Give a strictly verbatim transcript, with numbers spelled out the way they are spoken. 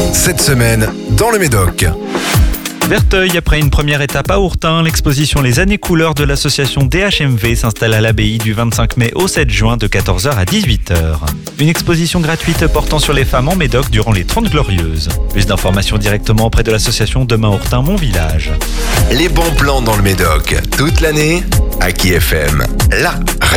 Cette semaine, dans le Médoc. Verteuil, après une première étape à Ourtin, l'exposition Les Années Couleurs de l'association D H M V s'installe à l'abbaye du vingt-cinq mai au sept juin de quatorze heures à dix-huit heures. Une exposition gratuite portant sur les femmes en Médoc durant les trente Glorieuses. Plus d'informations directement auprès de l'association Demain Ourtin Mon Village. Les bons plans dans le Médoc, toute l'année, Aki F M, la